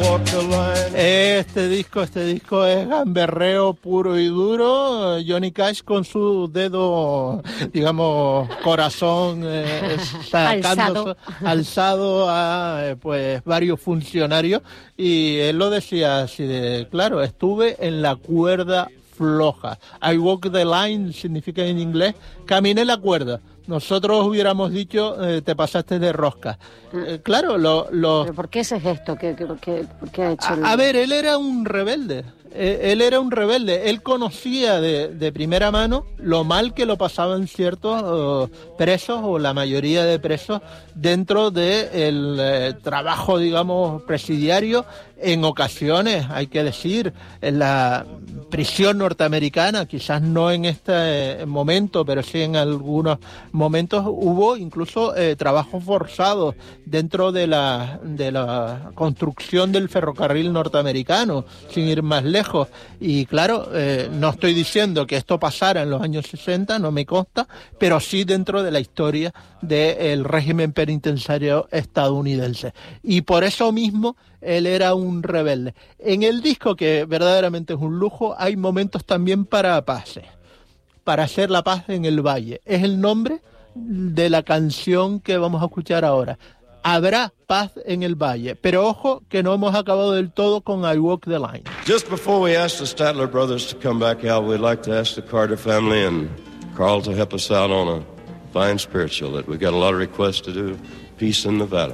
Este disco es gamberreo puro y duro. Johnny Cash con su dedo, digamos, corazón alzado a pues varios funcionarios, y él lo decía así de claro: estuve en la cuerda floja. I walk the line significa en inglés caminé la cuerda. Nosotros hubiéramos dicho te pasaste de rosca. Claro, ¿Pero por qué ese gesto? ¿Por qué ha hecho a ver, él era un rebelde. Él conocía de primera mano lo mal que lo pasaban ciertos presos, o la mayoría de presos, dentro del trabajo, digamos, presidiario. En ocasiones, hay que decir, en la prisión norteamericana, quizás no en este momento, pero sí en algunos momentos, hubo incluso trabajos forzados dentro de la construcción del ferrocarril norteamericano, sin ir más lejos. Y claro, no estoy diciendo que esto pasara en los años 60, no me consta, pero sí dentro de la historia del régimen penitenciario estadounidense. Y por eso mismo él era un rebelde. En el disco, que verdaderamente es un lujo, hay momentos también para hacer la paz en el valle. Es el nombre de la canción que vamos a escuchar ahora. Habrá paz en el valle, pero ojo que no hemos acabado del todo con I Walk the Line. Just before we ask the Statler brothers to come back out, we'd like to ask the Carter family and Carl to help us out on a fine spiritual that we've got a lot of requests to do. Peace in the Valley.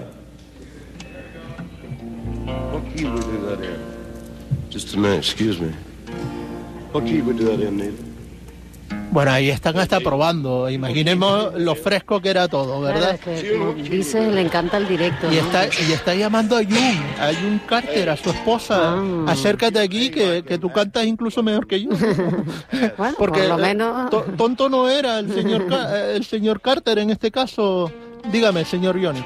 What key would we do that in? Just a minute, excuse me. What key would we do that in, Neil? Bueno, ahí están hasta probando. Imaginemos lo fresco que era todo, ¿verdad? Claro, es que, como dice, le encanta el directo. Y, ¿no? está llamando a June Carter, a su esposa. Acércate aquí, que tú cantas incluso mejor que yo. Bueno, porque por lo menos... tonto no era el señor Carter en este caso. Dígame, señor Johnny.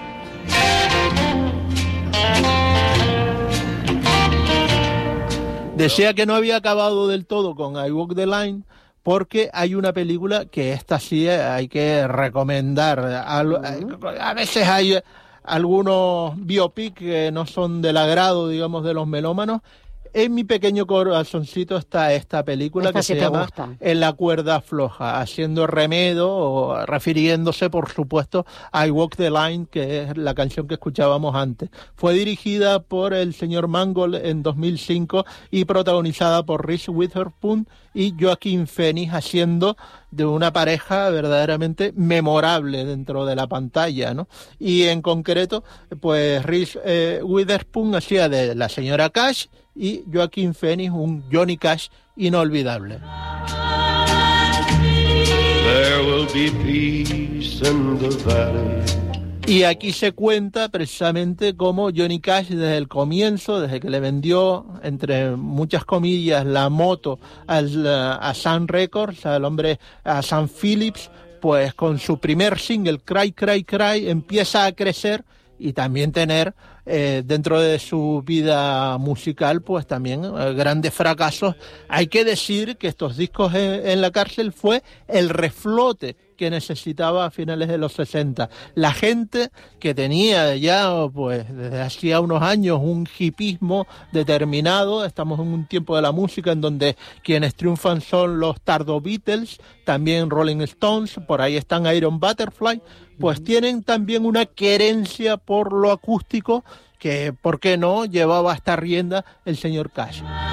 Decía que no había acabado del todo con I Walk the Line, porque hay una película que esta sí hay que recomendar. A veces hay algunos biopic que no son del agrado, digamos, de los melómanos. En mi pequeño corazoncito está esta película que se llama En la cuerda floja, haciendo remedo o refiriéndose, por supuesto, a I Walk the Line, que es la canción que escuchábamos antes. Fue dirigida por el señor Mangold en 2005 y protagonizada por Reese Witherspoon y Joaquin Phoenix, haciendo de una pareja verdaderamente memorable dentro de la pantalla, ¿no? Y en concreto, pues Reese Witherspoon hacía de la señora Cash y Joaquin Phoenix un Johnny Cash inolvidable. There will be peace in the valley. Y aquí se cuenta precisamente cómo Johnny Cash, desde el comienzo, desde que le vendió, entre muchas comillas, la moto a Sun Records, a Sam Phillips, pues con su primer single, Cry, Cry, Cry, empieza a crecer y también tener dentro de su vida musical pues también grandes fracasos. Hay que decir que estos discos en la cárcel fue el reflote que necesitaba a finales de los 60. La gente que tenía ya pues desde hacía unos años un hipismo determinado. Estamos en un tiempo de la música en donde quienes triunfan son los tardo Beatles, también Rolling Stones, por ahí están Iron Butterfly, pues tienen también una querencia por lo acústico que, ¿por qué no?, llevaba esta rienda el señor Cash.